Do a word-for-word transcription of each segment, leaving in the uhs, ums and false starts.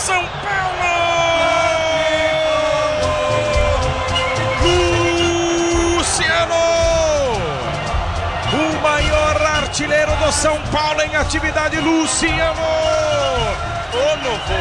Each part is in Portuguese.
São Paulo! Luciano! O maior artilheiro do São Paulo em atividade, Luciano! Ô,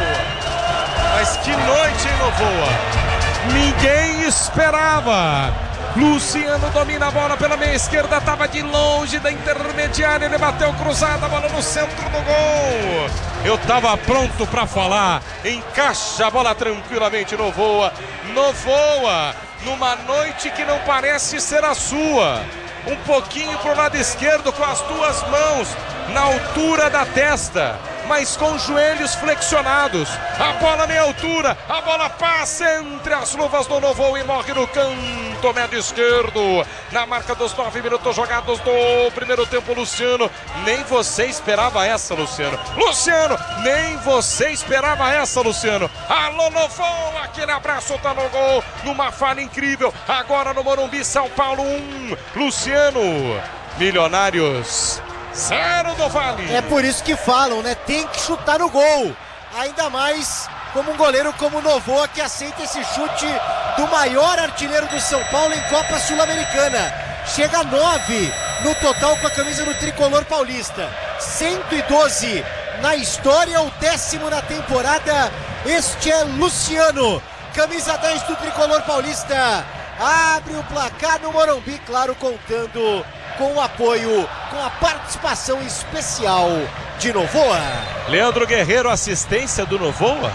Novoa! Mas que noite, hein, Novoa? Ninguém esperava! Luciano domina a bola pela meia esquerda, estava de longe da intermediária, ele bateu cruzada, a bola no centro do gol. Eu estava pronto para falar, encaixa a bola tranquilamente, Novoa. Novoa, numa noite que não parece ser a sua. Um pouquinho para o lado esquerdo com as duas mãos na altura da testa, mas com os joelhos flexionados. A bola meia altura, a bola passa entre as luvas do Novoa e morre no canto médio esquerdo. Na marca dos nove minutos jogados do primeiro tempo, Luciano. Nem você esperava essa, Luciano. Luciano, nem você esperava essa, Luciano. Alô, Novoa, aquele abraço tá no gol, numa falha incrível. Agora no Morumbi, São Paulo um, Luciano. Milionários zero do Vale. É por isso que falam, né? Tem que chutar no gol. Ainda mais como um goleiro como o Novoa, que aceita esse chute do maior artilheiro do São Paulo em Copa Sul-Americana. Chega a nove no total com a camisa do tricolor paulista. cento e doze na história, o décimo na temporada. Este é Luciano, camisa dez do tricolor paulista. Abre o placar no Morumbi, claro, contando com o apoio, com a participação especial de Novoa. Leandro Guerreiro, assistência do Novoa.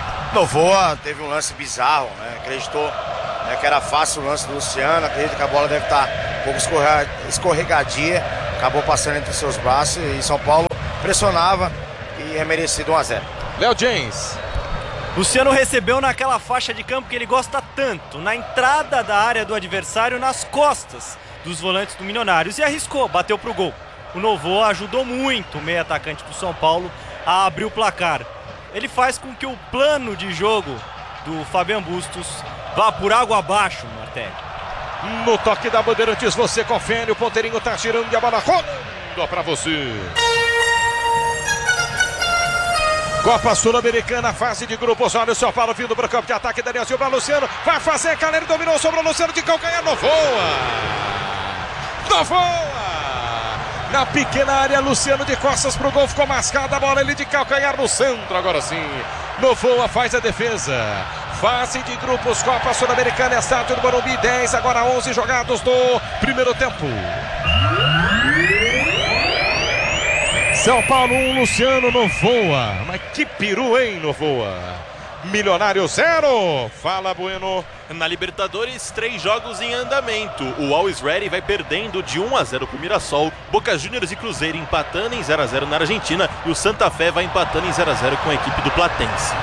Novoa teve um lance bizarro, né? Acreditou, né, que era fácil o lance do Luciano. Acredito que a bola deve estar um pouco escorregadia. Acabou passando entre seus braços e São Paulo pressionava e é merecido um a zero. Léo James. Luciano recebeu naquela faixa de campo que ele gosta tanto, na entrada da área do adversário, nas costas dos volantes do Milionários, e arriscou, bateu pro gol. O Novoa ajudou muito o meio atacante do São Paulo a abrir o placar. Ele faz com que o plano de jogo do Fabian Bustos vá por água abaixo, Martelli. No toque da Bandeirantes, você confere, o ponteirinho tá girando e a bola rolando pra você. Copa Sul-Americana, fase de grupos. Olha o São Paulo vindo para o campo de ataque. Daniel Silva, Luciano vai fazer. Caleri dominou sobre o Luciano de calcanhar. Novoa! Novoa! Na pequena área, Luciano de costas para o gol. Ficou mascada a bola. Ele de calcanhar no centro. Agora sim. Novoa faz a defesa. Fase de grupos, Copa Sul-Americana, estádio do Morumbi. dez, agora onze jogados do primeiro tempo. São Paulo um, Luciano, Novoa. Mas que peru, hein, Novoa? Milionário zero. Fala, Bueno. Na Libertadores, três jogos em andamento. O Always Ready vai perdendo de um a zero para o Mirassol. Boca Juniors e Cruzeiro empatando em zero a zero na Argentina. E o Santa Fé vai empatando em zero a zero com a equipe do Platense.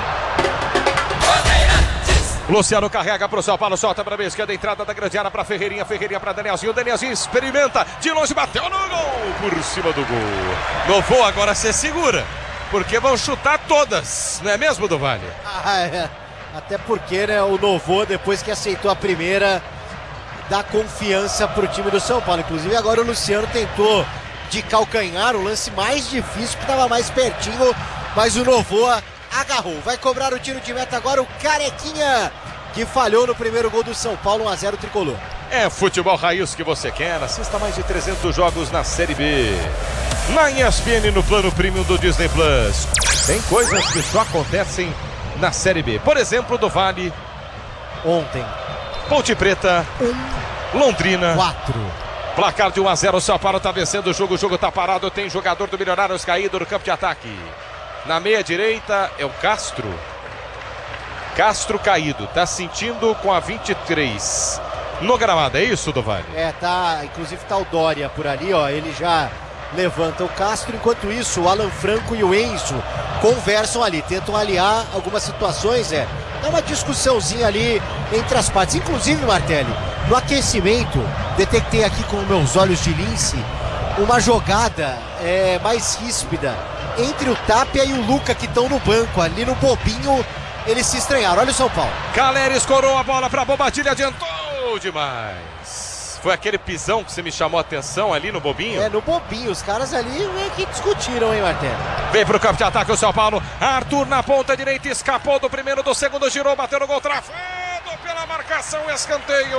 Luciano carrega para o São Paulo, solta para a esquerda, entrada da grande área para Ferreirinha, Ferreirinha para Danielzinho, Danielzinho experimenta, de longe bateu no gol, por cima do gol. Novoa, agora se segura, porque vão chutar todas, não é mesmo, do Vale? Ah, é. Até porque, né, o Novoa, depois que aceitou a primeira, dá confiança para o time do São Paulo. Inclusive agora o Luciano tentou de calcanhar, o lance mais difícil, que estava mais pertinho, mas o Novoa agarrou, vai cobrar o tiro de meta agora o Carequinha, que falhou no primeiro gol do São Paulo, um a zero tricolor. É futebol raiz que você quer, assista mais de trezentos jogos na Série B. Na E S P N, no plano premium do Disney Plus. Tem coisas que só acontecem na Série B. Por exemplo, do Vale. Ontem. Ponte Preta. Um. Londrina. Quatro. Placar de um a zero, o São Paulo está vencendo o jogo, o jogo está parado, tem jogador do Milionários caído no campo de ataque. Na meia direita é o Castro. Castro caído, tá sentindo com a vinte e três no gramado, é isso, do Vale? É, tá, inclusive tá o Dória por ali, ó, ele já levanta o Castro, enquanto isso o Alan Franco e o Enzo conversam ali, tentam aliar algumas situações, é, dá uma discussãozinha ali entre as partes, inclusive, Martelli, no aquecimento, detectei aqui com meus olhos de lince uma jogada é, mais ríspida entre o Tapia e o Luca, que estão no banco, ali no bobinho, eles se estranharam. Olha o São Paulo. Caleri escorou a bola para Bobadilha, adiantou demais. Foi aquele pisão que você me chamou a atenção ali no bobinho? É, no bobinho. Os caras ali meio que discutiram, hein, Martelo? Vem pro campo de ataque o São Paulo. Arthur na ponta direita, escapou do primeiro, do segundo, girou, bateu no gol, travado pela marcação, escanteio.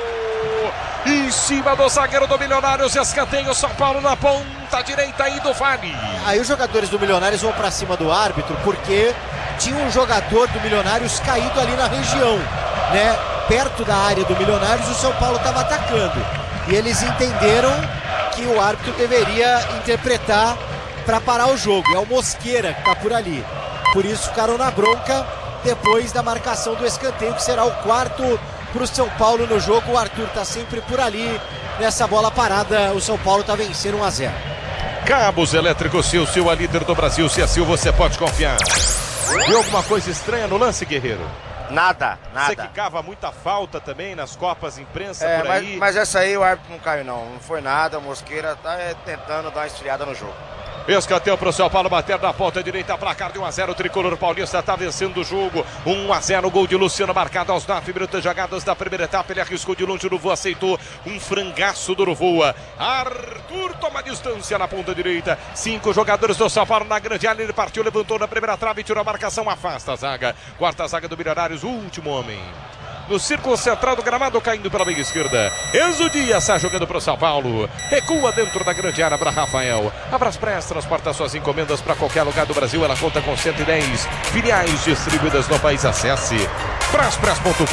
Em cima do zagueiro do Milionários, escanteio, São Paulo na ponta direita aí do Vale. Aí os jogadores do Milionários vão pra cima do árbitro porque tinha um jogador do Milionários caído ali na região, né? Perto da área do Milionários, o São Paulo estava atacando. E eles entenderam que o árbitro deveria interpretar para parar o jogo. É o Mosqueira que está por ali. Por isso ficaram na bronca depois da marcação do escanteio, que será o quarto para o São Paulo no jogo. O Arthur está sempre por ali. Nessa bola parada, o São Paulo está vencendo um a zero. Cabos Elétricos Sil, Sil, a líder do Brasil. Se é Sil, você pode confiar. Viu alguma coisa estranha no lance, Guerreiro? Nada, nada. Você que cava muita falta também nas copas imprensa É, por mas, aí. mas essa aí o árbitro não caiu não, não foi nada, o Mosqueira tá é, tentando dar uma esfriada no jogo. Escanteio pro São Paulo, bater na ponta direita, placar de um a zero, o tricolor paulista tá vencendo o jogo, um a zero, gol de Luciano marcado aos nove minutos jogados da primeira etapa, ele arriscou de longe, o Novoa aceitou, um frangaço do Novoa. Arthur toma distância na ponta direita, cinco jogadores do São Paulo na grande área, ele partiu, levantou na primeira trave, tirou a marcação, afasta a zaga, quarta zaga do Milionários, o último homem. No círculo central do gramado, caindo pela meia esquerda. Enzo Dias está jogando para o São Paulo. Recua dentro da grande área para Rafael. A Braspress transporta suas encomendas para qualquer lugar do Brasil. Ela conta com cento e dez filiais distribuídas no país. Acesse braspress ponto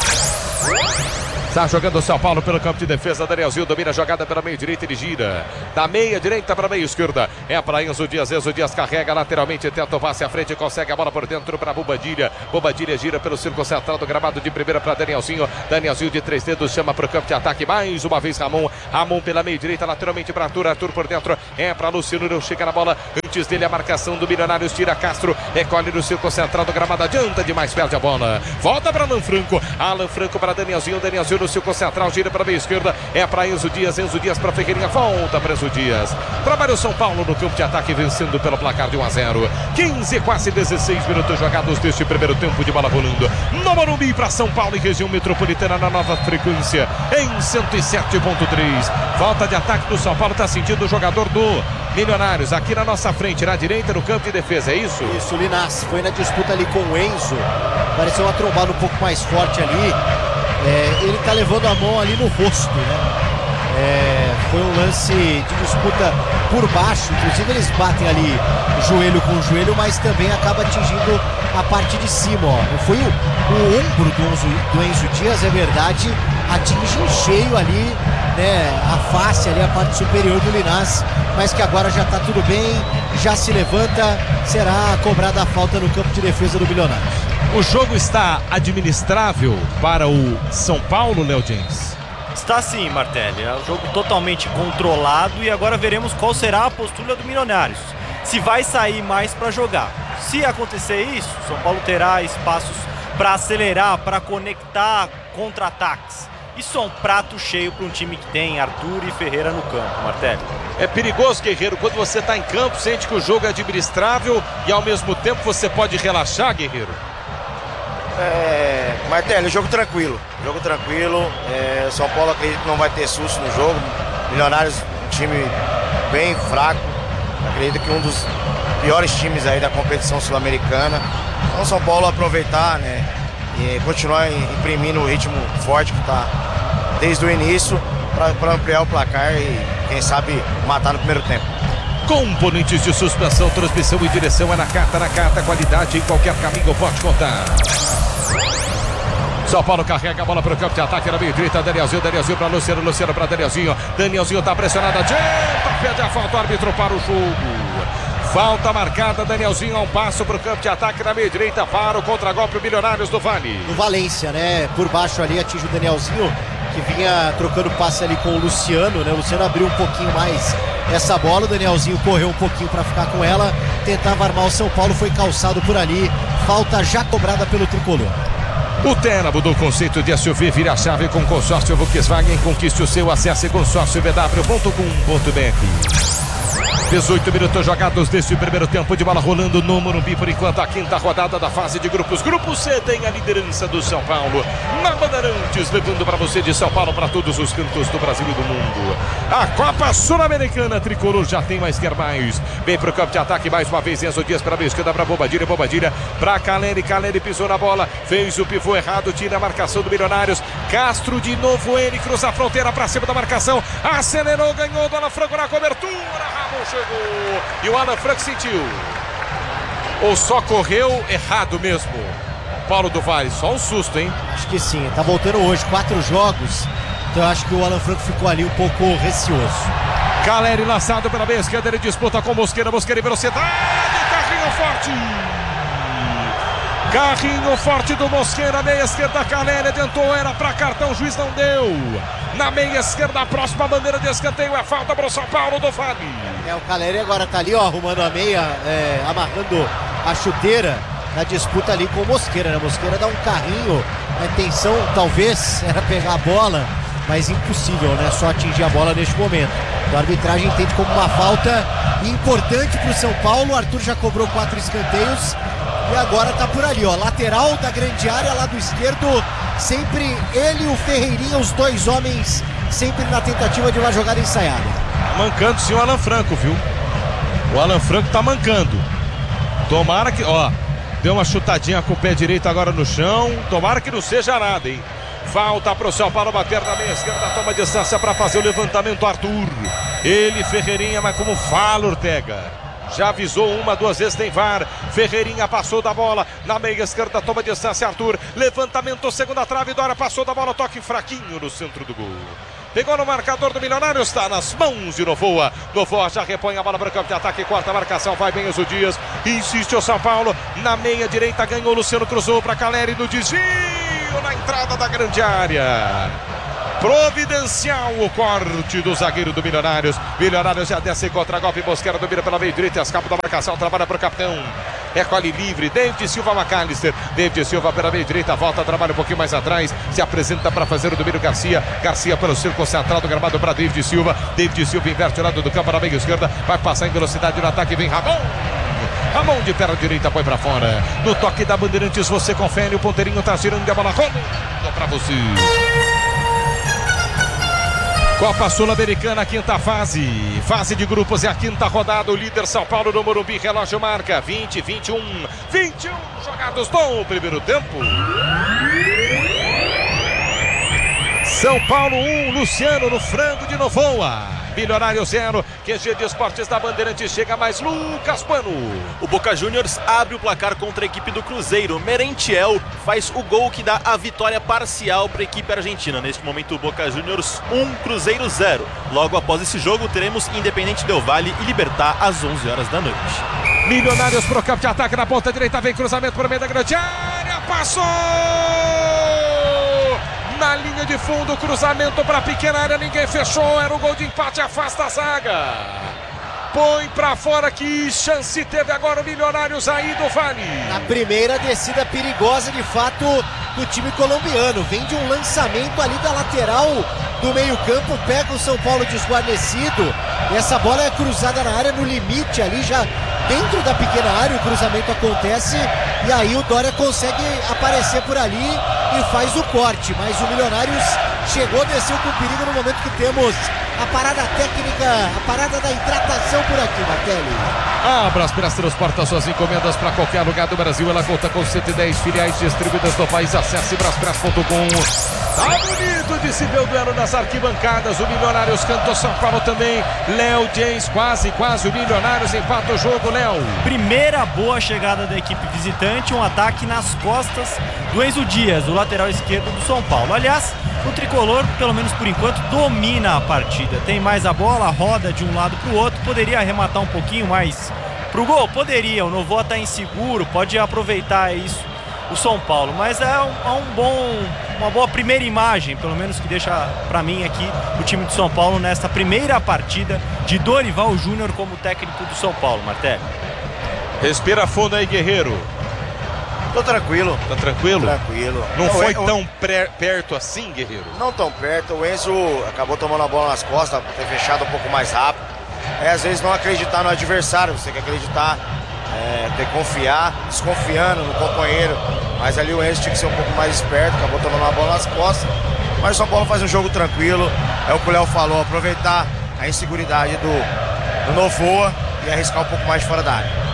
com. Está jogando o São Paulo pelo campo de defesa. Danielzinho domina a jogada pela meia direita. Ele gira da meia direita para a meia esquerda. É para Enzo Dias. Enzo Dias carrega lateralmente. Tenta o passe à frente. Consegue a bola por dentro para Bobadilha. Bobadilha gira pelo círculo central do gramado de primeira para Danielzinho. Danielzinho de três dedos chama para o campo de ataque. Mais uma vez Ramon. Ramon pela meia direita. Lateralmente para Arthur. Arthur por dentro. É para Luciano. Não chega na bola. Antes dele a marcação do Milionários. Tira Castro. Recolhe no círculo central do gramado. Adianta demais. Perde a bola. Volta para Alan Franco. Alan Franco para Danielzinho. Danielzinho no círculo central. Gira para a meia esquerda, é para Enzo Dias, Enzo Dias para Ferreirinha, volta para Enzo Dias. Trabalha o São Paulo no campo de ataque, vencendo pelo placar de um a zero. quinze, quase dezesseis minutos jogados deste primeiro tempo de bola rolando. No Morumbi para São Paulo e região metropolitana na nova frequência, em cento e sete ponto três. Falta de ataque do São Paulo, está sentindo o jogador do Milionários, aqui na nossa frente, na direita, no campo de defesa, é isso? Isso, Linás, foi na disputa ali com o Enzo, pareceu uma trombada um pouco mais forte ali. É, ele tá levando a mão ali no rosto, né? É, foi um lance de disputa por baixo, inclusive eles batem ali joelho com joelho, mas também acaba atingindo a parte de cima, ó. Foi o, o ombro do Enzo, do Enzo Dias, é verdade, atinge em cheio ali, né? A face ali, a parte superior do Linás, mas que agora já tá tudo bem, já se levanta, será cobrada a falta no campo de defesa do Milionários. O jogo está administrável para o São Paulo, Léo James? Está sim, Martelli. É um jogo totalmente controlado e agora veremos qual será a postura do Milionários. Se vai sair mais para jogar. Se acontecer isso, o São Paulo terá espaços para acelerar, para conectar contra-ataques. Isso é um prato cheio para um time que tem Arthur e Ferreira no campo, Martelli. É perigoso, Guerreiro, quando você está em campo, sente que o jogo é administrável e ao mesmo tempo você pode relaxar, Guerreiro? É, Martelli, jogo tranquilo, jogo tranquilo, é, São Paulo acredito que não vai ter susto no jogo, Milionários um time bem fraco, acredito que um dos piores times aí da competição sul-americana, então São Paulo aproveitar, né, e continuar imprimindo o ritmo forte que está desde o início para ampliar o placar e quem sabe matar no primeiro tempo. Componentes de suspensão, transmissão e direção é na carta, na carta, qualidade em qualquer caminho pode contar. São Paulo carrega a bola para o campo de ataque na meia direita, Danielzinho, Danielzinho para Luciano, Luciano para Danielzinho, Danielzinho está pressionado, adianta, pede a falta, o árbitro para o jogo. Falta marcada, Danielzinho a um passo para o campo de ataque na meia direita, para o contra-golpe, o Milionários do Vale. No Valência, né, por baixo ali atinge o Danielzinho, que vinha trocando passe ali com o Luciano, né, o Luciano abriu um pouquinho mais essa bola, o Danielzinho correu um pouquinho para ficar com ela, tentava armar o São Paulo, foi calçado por ali, falta já cobrada pelo tricolor. O Terra mudou o conceito de S U V, vira a chave com consórcio Volkswagen, conquiste o seu, acesse consórcio v w ponto com ponto b r. dezoito minutos jogados deste primeiro tempo de bola rolando no Morumbi. Por enquanto, a quinta rodada da fase de grupos. Grupo C tem a liderança do São Paulo na Bandeirantes, levando para você de São Paulo para todos os cantos do Brasil e do mundo. A Copa Sul-Americana, tricolor já tem mais, quer mais. Vem pro campo de ataque mais uma vez. Enzo Dias para a esquerda, para Bobadilha. Bobadilha para Caleri. Caleri pisou na bola, fez o pivô errado, tira a marcação do Milionários. Castro de novo, ele cruza a fronteira para cima da marcação. Acelerou, ganhou do Alan Franco na cobertura. Ramon chegou e o Alan Franco sentiu. Ou só correu errado mesmo? Paulo do Vale, só um susto, hein? Acho que sim, tá voltando hoje, quatro jogos. Então eu acho que o Alan Franco ficou ali um pouco receoso. Caleri lançado pela meia esquerda, ele disputa com Mosqueira. Mosqueira em velocidade, carrinho forte. Carrinho forte do Mosqueira, meia esquerda, Caleri adiantou, era para cartão, o juiz não deu. Na meia esquerda, a próxima bandeira de escanteio, é falta para o São Paulo do Fábio. É, o Caleri agora tá ali, ó, arrumando a meia, é, amarrando a chuteira na disputa ali com o Mosqueira, né? Mosqueira dá um carrinho, a intenção talvez era pegar a bola, mas impossível, né? Só atingir a bola neste momento. Então a arbitragem entende como uma falta importante para o São Paulo. O Arthur já cobrou quatro escanteios. E agora tá por ali, ó, lateral da grande área, lado esquerdo, sempre ele e o Ferreirinha, os dois homens, sempre na tentativa de uma jogada ensaiada. Mancando sim o Alan Franco, viu? O Alan Franco tá mancando. Tomara que, ó, deu uma chutadinha com o pé direito agora no chão, tomara que não seja nada, hein? Falta pro São Paulo bater na meia esquerda, toma distância para fazer o levantamento, Arthur. Ele, Ferreirinha, mas como fala, Ortega. Já avisou uma, duas vezes, tem V A R. Ferreirinha passou da bola na meia esquerda, toma distância, Arthur. Levantamento, segunda trave, Dória passou da bola, toque fraquinho no centro do gol. Pegou no marcador do Milionário, está nas mãos de Novoa. Novoa já repõe a bola para o campo de ataque, corta a marcação, vai bem Enzo Dias. Insiste o São Paulo, na meia direita ganhou, Luciano cruzou para Caleri no desvio, na entrada da grande área. Providencial o corte do zagueiro do Milionários. Milionários já desce contra golpe. Mosquera domina pela meia direita. Escapa da marcação. Trabalha para o capitão. Recolhe livre. David Silva McAllister. David Silva pela meia direita. Volta, trabalha um pouquinho mais atrás. Se apresenta para fazer o domínio Garcia. Garcia pelo círculo central do gramado para David Silva. David Silva inverte o lado do campo na meia esquerda. Vai passar em velocidade no ataque. Vem Ramon. Ramon de perna direita põe para fora. No toque da Bandeirantes você confere. O ponteirinho tá girando e a bola rolando para você. Copa Sul-Americana, quinta fase. Fase de grupos é a quinta rodada. O líder São Paulo no Morumbi. Relógio marca vinte, vinte e um. vinte e um jogados no primeiro tempo. São Paulo um, Luciano no frango de Novoa. Milionário zero, Q G de Esportes da Bandeirantes, chega mais Lucas Pano. O Boca Juniors abre o placar contra a equipe do Cruzeiro. Merentiel faz o gol que dá a vitória parcial para a equipe argentina. Neste momento o Boca Juniors um, Cruzeiro zero. Logo após esse jogo teremos Independente Del Valle e Libertad às onze horas da noite. Milionários pro campo de ataque na ponta direita, vem cruzamento para o meio da grande área, passou! Na linha de fundo, cruzamento para a pequena área, ninguém fechou, era o gol de empate, afasta a zaga. Põe para fora, que chance teve agora o Milionários aí do Vale. Na primeira descida perigosa de fato do time colombiano, vem de um lançamento ali da lateral do meio campo, pega o São Paulo desguarnecido, e essa bola é cruzada na área, no limite ali, já dentro da pequena área, o cruzamento acontece, e aí o Dória consegue aparecer por ali e faz o corte, mas o Milionários chegou, desceu com perigo no momento que temos a parada técnica, a parada da hidratação por aqui, Martelli. A Braspress transporta suas encomendas para qualquer lugar do Brasil. Ela conta com cento e dez filiais distribuídas no país. Acesse braspress ponto com. Tá bonito de se ver o duelo nas arquibancadas. O Milionários cantou, São Paulo também. Léo James, quase, quase. O Milionários empata o jogo, Léo. Primeira boa chegada da equipe visitante. Um ataque nas costas do Enzo Dias, o lateral esquerdo do São Paulo. Aliás, o tricolor, pelo menos por enquanto, domina a partida. Tem mais a bola, roda de um lado para o outro. Poderia arrematar um pouquinho mais pro gol? Poderia. O Novoa tá inseguro, pode aproveitar isso o São Paulo. Mas é um, é um bom, uma boa primeira imagem, pelo menos que deixa para mim aqui o time de São Paulo nesta primeira partida de Dorival Júnior como técnico do São Paulo, Martelli. Respira fundo aí, guerreiro. Tô tranquilo. Tá tranquilo? Tranquilo. Não Não, foi o- tão pré- perto assim, guerreiro? Não tão perto, o Enzo acabou tomando a bola nas costas, ter fechado um pouco mais rápido. é às vezes não acreditar no adversário, você tem que acreditar, é, ter que confiar, desconfiando no companheiro. Mas ali o Enzo tinha que ser um pouco mais esperto, acabou tomando uma bola nas costas. Mas o São Paulo faz um jogo tranquilo, é o que o Léo falou, aproveitar a inseguridade do, do Novoa e arriscar um pouco mais de fora da área.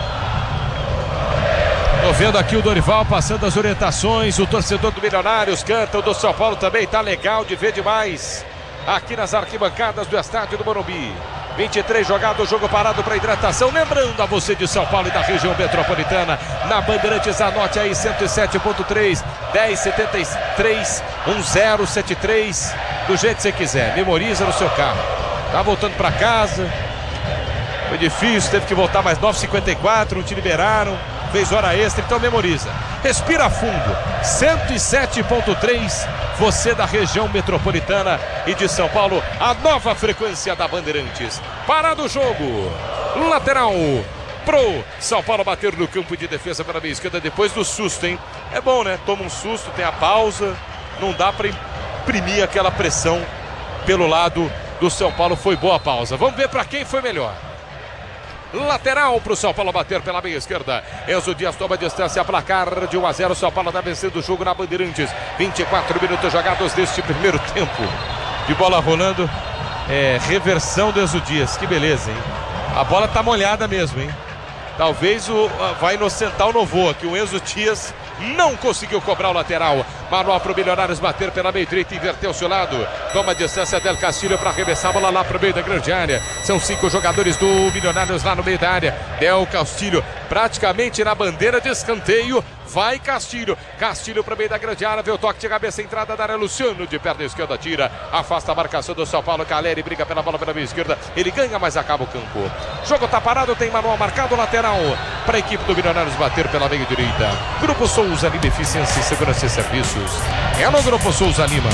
Tô vendo aqui o Dorival passando as orientações, o torcedor do Milionários canta, o do São Paulo também tá legal de ver demais aqui nas arquibancadas do estádio do Morumbi. vinte e três jogado, jogo parado para hidratação. Lembrando a você de São Paulo e da região metropolitana, na Bandeirantes, anote aí cento e sete ponto três, dez setenta e três, dez setenta e três, do jeito que você quiser, memoriza no seu carro. Tá voltando para casa, foi difícil, teve que voltar mais nove e cinquenta e quatro, não te liberaram, fez hora extra, então memoriza. Respira fundo, cento e sete ponto três, você da região metropolitana e de São Paulo, a nova frequência da Bandeirantes. Parado o jogo, lateral pro São Paulo bater no campo de defesa pela meia esquerda depois do susto, hein? É bom, né? Toma um susto, tem a pausa, não dá para imprimir aquela pressão pelo lado do São Paulo, foi boa a pausa. Vamos ver para quem foi melhor. Lateral para o São Paulo bater pela meia esquerda. Enzo Dias toma distância, placar de um a zero. São Paulo está vencendo o jogo na Bandeirantes. vinte e quatro minutos jogados neste primeiro tempo. De bola rolando. É, reversão do Enzo Dias. Que beleza, hein? A bola tá molhada mesmo, hein? Talvez o, vai inocentar o Novoa, que o Enzo Dias não conseguiu cobrar o lateral. Manual para o Milionários bater pela meia direita, inverteu o seu lado. Toma distância Del Castilho para arremessar a bola lá para o meio da grande área. São cinco jogadores do Milionários lá no meio da área. Del Castilho praticamente na bandeira de escanteio. Vai Castilho. Castilho para o meio da grande área. Vê o toque de cabeça, entrada da área. Luciano de perna esquerda tira. Afasta a marcação do São Paulo. Caleri briga pela bola pela meia esquerda. Ele ganha, mas acaba o campo. Jogo tá parado. Tem Manual marcado lateral para a equipe do Milionários bater pela meia direita. Grupo Souza Lima, Eficiência e Segurança e Serviços. É no Grupo Souza Lima.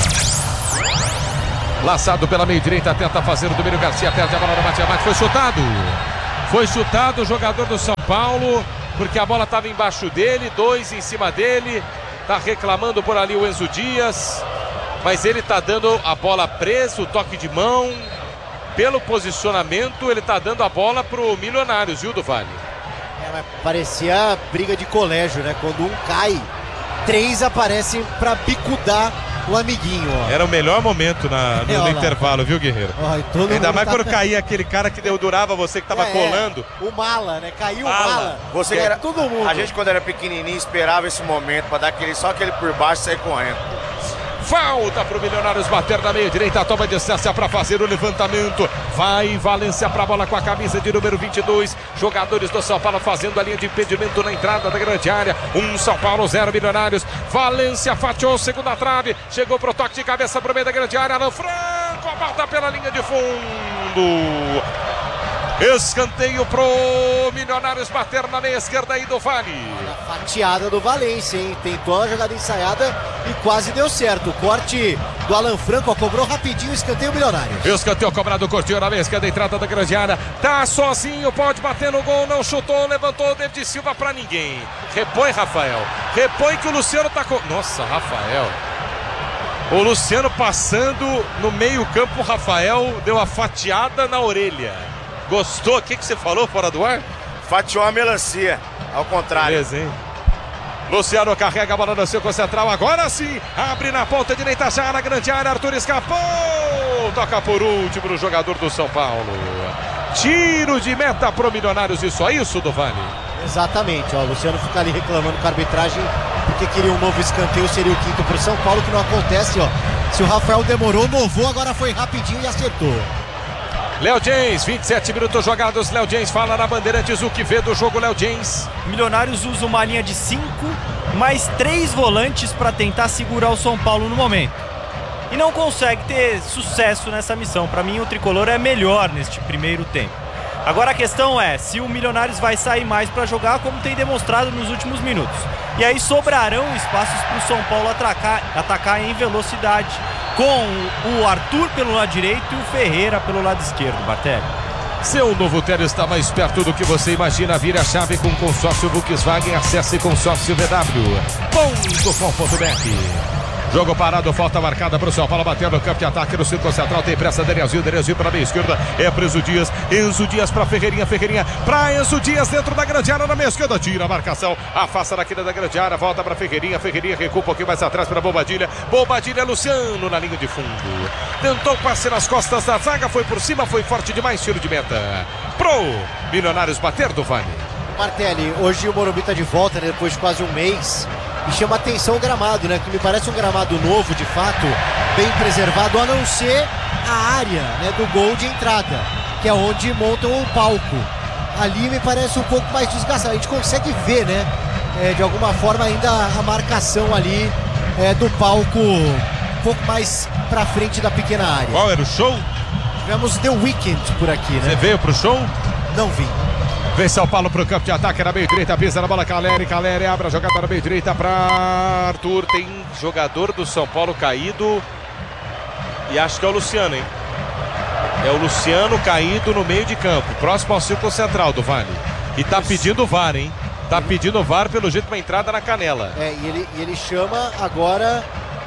Laçado pela meia direita, tenta fazer o Domínio Garcia, perde a bola no bate-bate, foi chutado. Foi chutado o jogador do São Paulo, porque a bola estava embaixo dele, dois em cima dele. Tá reclamando por ali o Enzo Dias, mas ele tá dando a bola presa, o toque de mão. Pelo posicionamento, ele tá dando a bola pro Milionários, viu, do Vale? É, mas parecia briga de colégio, né? Quando um cai, três aparecem pra bicudar o amiguinho, ó. Era o melhor momento na, no, é, no intervalo, viu, Guerreiro? Ó, ainda mais tá... quando caía aquele cara que dedurava você, que tava é, colando. É, o Mala, né? Caiu o Mala. Mala. Você é, era, todo mundo. A gente, quando era pequenininho, esperava esse momento pra dar aquele, só aquele por baixo e sair correndo. Falta para o Milionários bater na meia direita, toma distância para fazer o levantamento. Vai Valência para a bola com a camisa de número vinte e dois. Jogadores do São Paulo fazendo a linha de impedimento na entrada da grande área. Um São Paulo, zero Milionários. Valência fatiou, segunda trave. Chegou pro toque de cabeça pro meio da grande área. Alan Franco, a bola pela linha de fundo. Escanteio pro Milionários bater na meia esquerda aí do Vale. A fatiada do Valência, hein? Tentou a jogada ensaiada e quase deu certo. O corte do Alan Franco, ó, cobrou rapidinho o escanteio Milionários. Escanteio cobrado, curtiu na meia esquerda, entrada da grande área. Tá sozinho, pode bater no gol, não chutou, levantou o David Silva pra ninguém. Repõe, Rafael. Repõe que o Luciano tá com... Nossa, Rafael. O Luciano passando no meio campo, o Rafael deu a fatiada na orelha. Gostou? O que, que você falou fora do ar? Fatiou a melancia, ao contrário. Beleza, hein? Luciano carrega a bola no seu central, agora sim, abre na ponta direita já na grande área, Arthur escapou, toca por último no jogador do São Paulo. Tiro de meta pro Milionários, isso é isso, do Vale? Exatamente, ó, o Luciano fica ali reclamando com a arbitragem, porque queria um novo escanteio, seria o quinto pro São Paulo, que não acontece, ó. Se o Rafael demorou, novou, agora foi rapidinho e acertou. Léo James, vinte e sete minutos jogados. Léo James fala na Bandeirantes o que vê do jogo, Léo James. Milionários usa uma linha de cinco, mais três volantes para tentar segurar o São Paulo no momento. E não consegue ter sucesso nessa missão. Para mim, o tricolor é melhor neste primeiro tempo. Agora a questão é se o Milionários vai sair mais para jogar, como tem demonstrado nos últimos minutos. E aí sobrarão espaços para o São Paulo atacar, atacar em velocidade, com o Arthur pelo lado direito e o Ferreira pelo lado esquerdo, Bartelli. Seu novo Tero está mais perto do que você imagina. Vira a chave com o consórcio Volkswagen. Acesse consórcio v w ponto com ponto b r. Jogo parado, falta marcada para o São Paulo, bater no campo de ataque no círculo central, tem pressa Danielzinho, Danielzinho para a meia esquerda, é para Enzo Dias, Enzo Dias para Ferreirinha, Ferreirinha para Enzo Dias dentro da grande área na meia esquerda, tira a marcação, afasta daquele da grande área, volta para Ferreirinha, Ferreirinha recua um pouquinho mais atrás para Bobadilha, Bobadilha, Luciano na linha de fundo, tentou passe nas costas da zaga, foi por cima, foi forte demais, tiro de meta, pro Milionários bater do Vale. Martelli, hoje o Morumbi está de volta, né, depois de quase um mês. E chama atenção o gramado, né? Que me parece um gramado novo, de fato, bem preservado, a não ser a área, né, do gol de entrada, que é onde montam o palco. Ali me parece um pouco mais desgastado. A gente consegue ver, né? É, de alguma forma ainda a marcação ali é, do palco um pouco mais pra frente da pequena área. Qual era o show? Tivemos The Weeknd por aqui, né? Você veio pro show? Não vi. Vem São Paulo pro campo de ataque, na meio direita, pisa na bola, Caleri, Caleri abre a jogada na meio direita para Arthur, tem jogador do São Paulo caído e acho que é o Luciano, hein? É o Luciano caído no meio de campo, próximo ao círculo central do Vale, e tá pedindo o V A R, hein? Tá pedindo o V A R pelo jeito, uma entrada na canela. É, e ele, e ele chama agora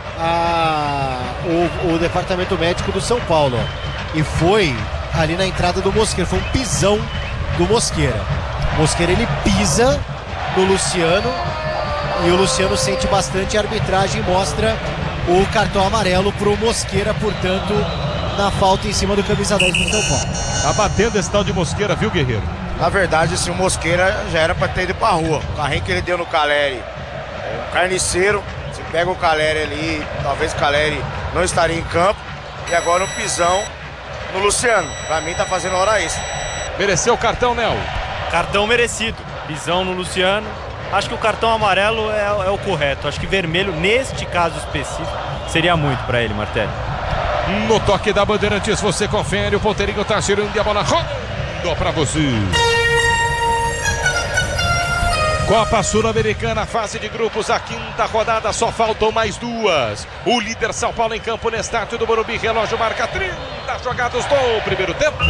a, o, o departamento médico do São Paulo, ó. E foi ali na entrada do Mosqueira, foi um pisão do Mosqueira. Mosqueira ele pisa no Luciano e o Luciano sente bastante, a arbitragem mostra o cartão amarelo pro Mosqueira, portanto, na falta em cima do camisa dez do São Paulo. Tá batendo esse tal de Mosqueira, viu, Guerreiro? Na verdade, assim, o Mosqueira já era pra ter ido pra rua. O carrinho que ele deu no Caleri, é um carniceiro. Você pega o Caleri ali, talvez o Caleri não estaria em campo. E agora um pisão no Luciano. Pra mim tá fazendo hora extra. Mereceu o cartão, Nel? Cartão merecido. Pisão no Luciano. Acho que o cartão amarelo é, é o correto. Acho que vermelho, neste caso específico, seria muito para ele, Martelli. No toque da Bandeirantes, você confere. O ponteirinho tá girando e a bola rodou para você. Copa Sul-Americana, fase de grupos, a quinta rodada, só faltam mais duas. O líder São Paulo em campo no estádio do Morumbi, relógio marca trinta jogados do primeiro tempo.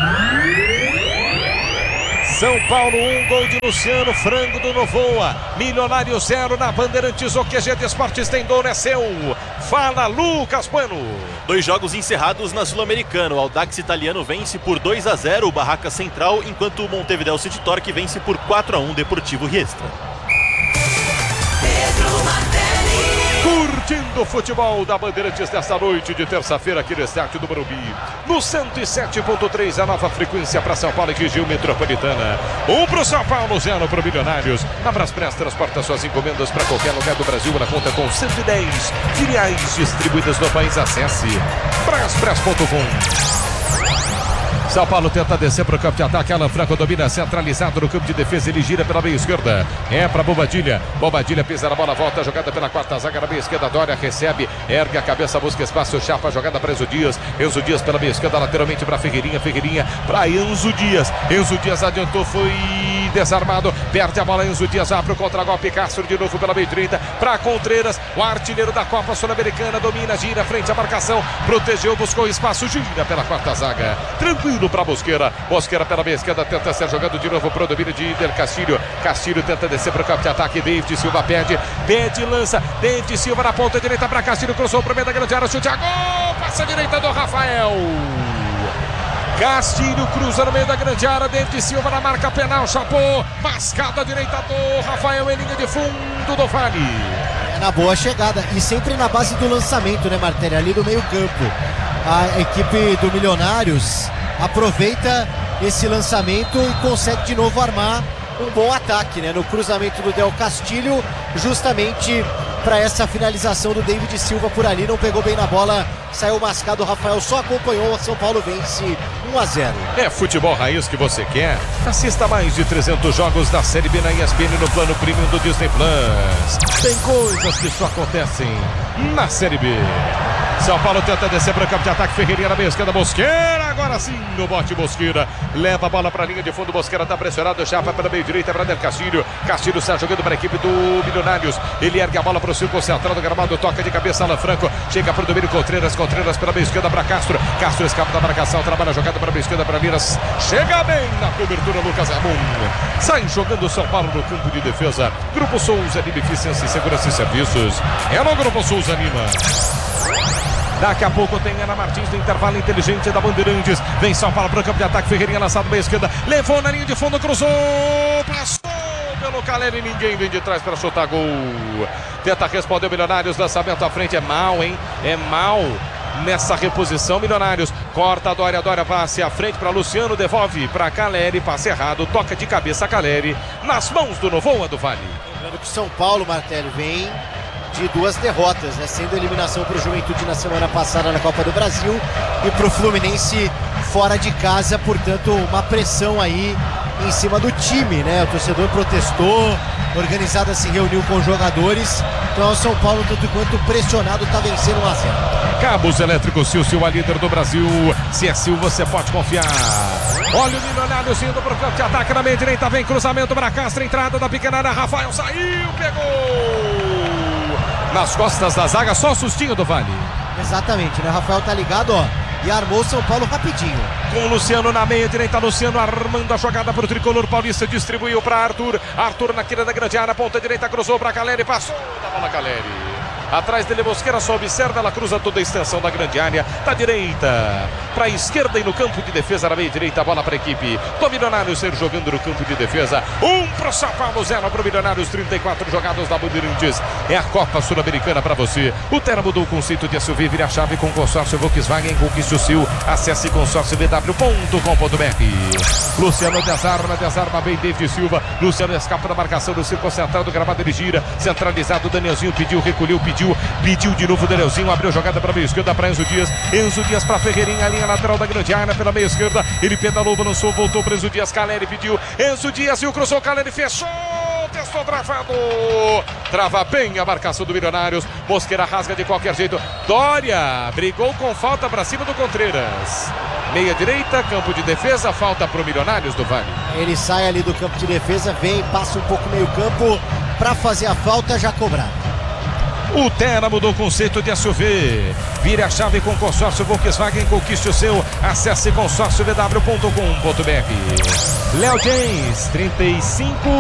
São Paulo, um gol de Luciano, frango do Novoa. Milionário zero na Bandeirantes, o Q G de Esportes tem dono, é seu. Fala, Lucas Bueno. Dois jogos encerrados na Sul-Americana. O Audax italiano vence por dois a zero o Barraca Central, enquanto o Montevideo City Torque vence por quatro a um o Deportivo Riestra. Curtindo o futebol da Bandeirantes desta noite de terça-feira aqui no estádio do Morumbi. No cento e sete ponto três, a nova frequência para São Paulo e região metropolitana. Um para o São Paulo, zero para o Milionários. A Braspress transporta suas encomendas para qualquer lugar do Brasil na conta com cento e dez filiais distribuídas no país. Acesse braspress ponto com. São Paulo tenta descer para o campo de ataque. Alan Franco domina centralizado no campo de defesa. Ele gira pela meia esquerda. É para Bobadilha. Bobadilha pisa na bola, volta. Jogada pela quarta zaga na meia esquerda. Dória recebe, ergue a cabeça, busca espaço. Chapa, jogada para Enzo Dias. Enzo Dias pela meia esquerda, lateralmente para Ferreirinha. Ferreirinha para Enzo Dias. Enzo Dias adiantou, foi desarmado. Perde a bola. Enzo Dias abre o contra-golpe. Castro de novo pela meia direita para Contreiras. O artilheiro da Copa Sul-Americana domina, gira frente à marcação. Protegeu, buscou espaço. Gira pela quarta zaga. Tranquilo para Mosqueira. Mosqueira pela meia esquerda, tenta ser jogando de novo pro domínio de Del Castilho. Castilho tenta descer para o campo de ataque. David Silva pede, pede, lança. David Silva na ponta direita para Castilho, cruzou para o meio da grande área, chute a gol, passa a direita do Rafael. Castilho cruza no meio da grande área, David Silva na marca penal, chapou, mascada à direita do Rafael em linha de fundo do Vale. É na boa chegada e sempre na base do lançamento, né, Martelli? Ali do meio campo. A equipe do Milionários aproveita esse lançamento e consegue de novo armar um bom ataque, né? No cruzamento do Del Castilho, justamente para essa finalização do David Silva por ali, não pegou bem na bola, saiu mascado, o Rafael só acompanhou, São Paulo vence um a zero. É futebol raiz que você quer? Assista mais de trezentos jogos da Série B na E S P N no plano premium do Disney Plus. Tem coisas que só acontecem na Série B. São Paulo tenta descer para o campo de ataque. Ferreirinha na meia esquerda. Mosqueira. Agora sim no bote Mosqueira. Leva a bola para a linha de fundo. Mosqueira está pressionado. Já vai para a meio direita. Para Del Castilho. Castilho está jogando para a equipe do Milionários. Ele ergue a bola para o círculo central do gramado. Toca de cabeça. Alan Franco. Chega para o domínio. Contreiras. Contreiras pela meia esquerda para Castro. Castro escapa da marcação. Trabalha a jogada para a meia esquerda para Liras. Chega bem na cobertura. Lucas Ramon. Sai jogando o São Paulo no campo de defesa. Grupo Souza Lima Eficiência e Segurança e Serviços. É no Grupo Souza Lima. Daqui a pouco tem Ana Martins no intervalo inteligente da Bandeirantes. Vem São Paulo para o campo de ataque. Ferreirinha lançado meia esquerda. Levou na linha de fundo, cruzou. Passou pelo Caleri. Ninguém vem de trás para chutar gol. Tenta responder o Milionários. Lançamento à frente. É mal, hein? É mal nessa reposição. Milionários. Corta a Dória. Dória passe à frente para Luciano. Devolve para Caleri. Passe errado. Toca de cabeça Caleri. Nas mãos do Novoa do Vale. Lembrando que o São Paulo, Martelli, vem de duas derrotas, né? Sendo eliminação para o Juventude na semana passada na Copa do Brasil e para o Fluminense fora de casa, portanto uma pressão aí em cima do time, né? O torcedor protestou, a organizada se reuniu com os jogadores, então o São Paulo, tanto quanto pressionado, está vencendo um a zero. Cabos Elétricos Silvio, a líder do Brasil. Se é Silvio, você pode confiar. Olha o Milionários indo para o campo de ataque na meia direita, vem cruzamento para Castro, entrada da pequena área, Rafael saiu, pegou nas costas da zaga, só o sustinho do Vale. Exatamente, né? Rafael tá ligado, ó, e armou o São Paulo rapidinho. Com o Luciano na meia direita, Luciano armando a jogada para o tricolor paulista, distribuiu para Arthur. Arthur na quina da grande área, ponta direita, cruzou para Caleri, passou da bola Caleri. Atrás dele Mosqueira, só observa, ela cruza toda a extensão da grande área, da direita para a esquerda e no campo de defesa, na meia direita, a bola para a equipe do Milionários ser jogando no campo de defesa. Um para o São Paulo, zero para o Milionários, trinta e quatro jogados da Bandeirantes. É a Copa Sul-Americana para você. O Terra mudou o conceito de S U V, vira a chave com consórcio Volkswagen, conquiste o seu. Acesse consórcio v w ponto com ponto b r. Luciano desarma, desarma bem David Silva. Luciano escapa da marcação do círculo central do gramado, ele gira, centralizado, Danielzinho pediu, recolheu, pediu. Pediu de novo o Danielzinho, abriu a jogada para a meia esquerda para Enzo Dias. Enzo Dias para Ferreirinha, a linha lateral da grande área pela meia esquerda. Ele pedalou, balançou, voltou para Enzo Dias. Caleri pediu, Enzo Dias e o cruzou, Caleri fechou. Testou travado. Trava bem a marcação do Milionários. Mosqueira rasga de qualquer jeito. Dória brigou com falta para cima do Contreiras. Meia direita, campo de defesa, falta para o Milionários do Vale. Ele sai ali do campo de defesa, vem, passa um pouco meio campo para fazer a falta, já cobrado. O Terra mudou o conceito de S U V. Vire a chave com consórcio Volkswagen, conquiste o seu. Acesse consórcio v w ponto com ponto b r. Léo James, trinta e cinco.